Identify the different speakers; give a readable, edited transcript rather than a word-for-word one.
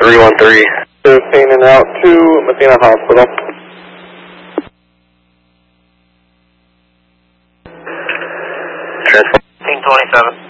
Speaker 1: 313.
Speaker 2: 15 and out to Medina Hospital.
Speaker 1: Transfer.
Speaker 3: 1527.